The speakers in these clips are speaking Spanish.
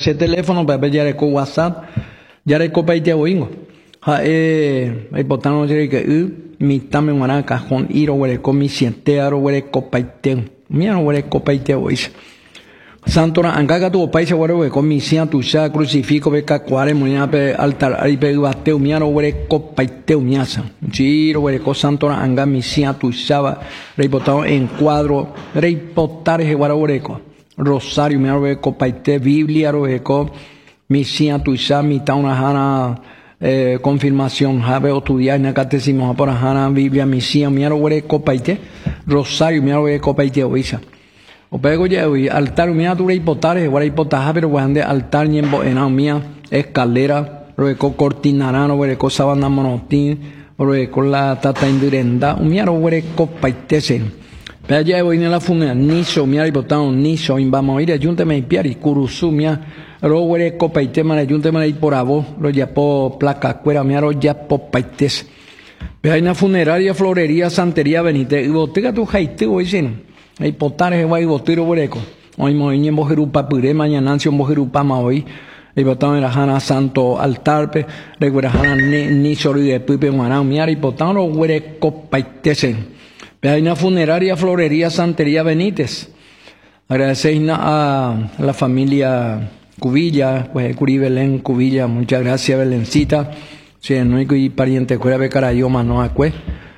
ese teléfono para ver con WhatsApp, ya le copa y te oingo. Hay botano de que mi tame guará cajón iro huele con mi siente aro huele copa y te. Mira huele copa y te oís. Santora angaga tu país huele con mi sian tu ya crucifijo beca cuare muña pe altar ari pe bateo mira huele copa y te uñasa. Giro huele con santora anga mi sian tu ya rey botano en cuadro rey potar je guaraboreco. Rosario me arrobe copaite Biblia arrobe co misia tuisa mita una jana confirmación habe estudiar en catecismo por jana Biblia misia me arrobe copaite Rosario me arrobe copaite oisa o pego ya hoy altar me arrobe hipotare guara hipotaja pero guande altar ñembo en mía escalera arrobe co cortinarano arrobe co sabana monotín arrobe con la tata indurenda me arrobe copaite sen. Pero ya voy en la funda, niso, mi ari botado, niso, vamos a ir a Yunteme y Piari, Curuzú, mia, roguere copa y tema, Yunteme y por abo, lo ya po placa, cuera, mi aro ya po paites. Pero hay una funeraria, florería, santería, benite, y botega tu jaite, hoy sin, hay potares, guay, botero, boreco. Hoy moñe, mojerupa, puré, mañana, ancio, mojerupa, ma hoy. Y botado en la jana santo altarpe, reguera jana niso, y de pipe, guarán, mi ari botado, roguere copa y tesen. Hay una funeraria, florería, santería Benítez. Agradecer a la familia Cubilla, pues Curi Belén Cubilla, muchas gracias Belencita. Si no hay pariente cuera de Carayo, mano acue,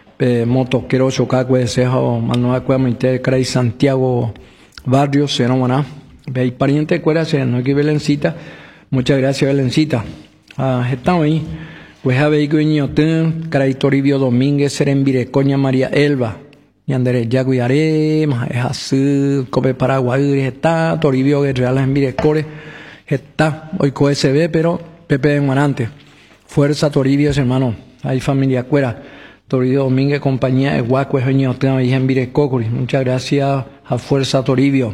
motoquero chocacue, cejo, mano acue, mite Caray Santiago Barrio, cero maná. Hay pariente cuera, si no hay Belencita, muchas gracias Belencita. Estamos ahí. Pues a ver, que Caray Toribio Domínguez, Serembirecoña María Elba. Y Andrés Yaguiaré, es así, Cope Paraguay, está, Toribio Real en Virecore, está, hoy COSB, pero Pepe de Guarante. Fuerza Toribio, hermano, hay familia cuera. Toribio Domínguez, compañía de Guaco, ahí en Virecocori. Muchas gracias a Fuerza Toribio.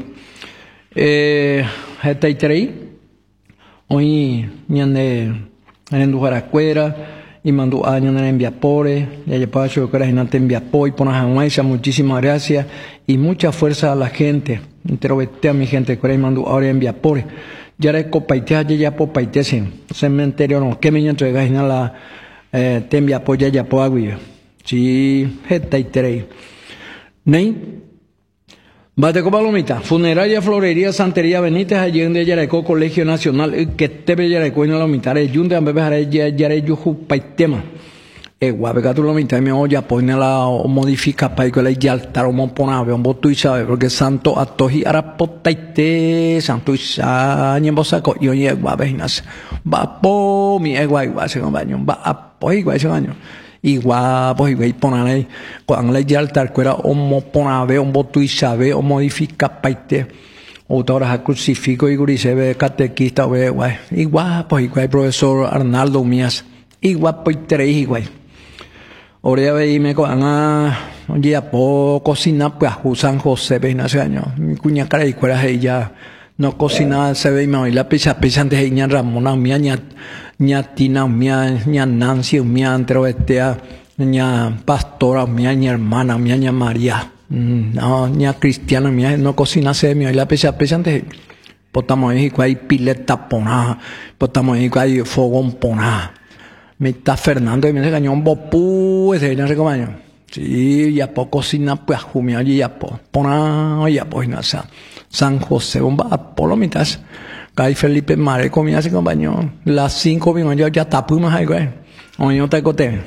Está ahí, hoy, ñande, en Dujaracuera. Y mandó años en Enviapore, ya llevaba yo que era en Enviapoy, por Janguaysa, muchísimas gracias y mucha fuerza a la gente. Interobete a mi gente que era y mandó ahora Enviapore. Ya era copaitea, ya popaitesen. Cementerio no, que me entregáis en la Enviapoy, ya po agüilla. Sí, jeta y terei. Ney. Bate con palomita, funeraria, florería, santería, Benítez, Allende, Yareco, Colegio Nacional, que te ve Yareco y no lo mitare, Yunde, Ambebe, Yareyu, Paitema. Guapeca tu lo mitare, me oye, pone la modifica, Paico, la Yaltar, o Monponave, un botu y sabe, porque Santo Atoji, Arapotaite, Santo Isa, Ñembosaco, y oye, guapejinas, va po, mi igual, se baño, va a po, igual, se baño. Igual, pues igual poner cuando le ya altar cuera o mo poner un botu y sabe o modifica paite o ahora a crucifijo y guri se ve catequista ve igual pues igual profesor Arnaldo Mías igual pues tres igual ahora ve me con ya po cocina pues San José ve nace año mi cuña cara y cuera ella no cocina se ve me la pizza antes de ña Ramona mía ña Tina mía ña Nancy mía entrevistea ña pastora mía ña hermana mía ña María no ña cristiana mía no cocina se me la pizza antes potamos ahí que hay pileta pona potamos ahí que hay fogón pona me está Fernando y me dice cañón bopu ese no sé cómo año sí ya po cocina pues jumia ya po pona ya pues no sé San José, bomba, por lo mitad. Cay Felipe Mare comía así compañero. Las 5 minutos ya tapamos ahí, güey. Oye, no te coté.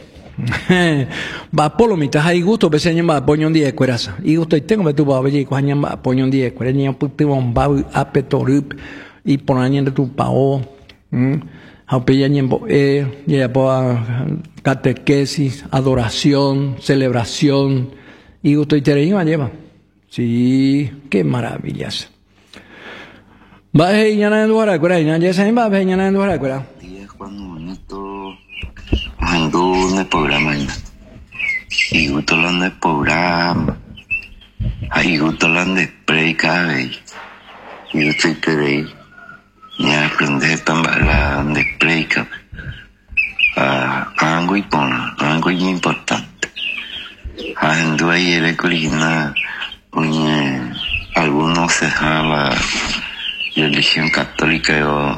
Va por lo mitad hay gusto, pero se va poñón 10 cueras. Y gusto y tengo que tu va a ver cuando va poñón 10 cueras. Ni un puti bomba a petorup y poner de tu pao. A pedir ñembo ya por catequesis, adoración, celebración. Y gusto y te lleva. Sí, qué maravillas. Va a ir ya en lugar de ya se va a ir ya en lugar de Juan bonito, mandó un programa y gustó el programa, ahí gustó el predica y yo estoy ahí, ya aprendí para la predica, algo importante, ando ahí el colina. Algunos se la religión católica